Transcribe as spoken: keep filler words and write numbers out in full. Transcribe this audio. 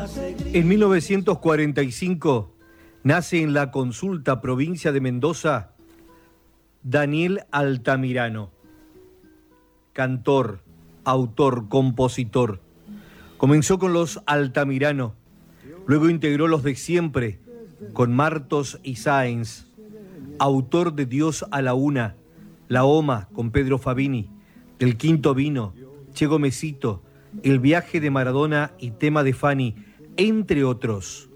En mil novecientos cuarenta y cinco nace en la Consulta, provincia de Mendoza, Daniel Altamirano, cantor, autor, compositor. Comenzó con los Altamirano, luego integró los de siempre con Martos y Sáenz, autor de Dios a la una, La Oma con Pedro Fabini, El Quinto Vino, Che Gomesito, El Viaje de Maradona y Tema de Fanny, entre otros.